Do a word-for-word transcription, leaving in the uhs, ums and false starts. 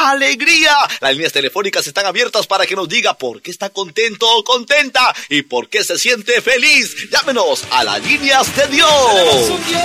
alegría. Las líneas telefónicas están abiertas para que nos diga por qué está contento o contenta y por qué se siente feliz. Llámenos a las líneas de Dios.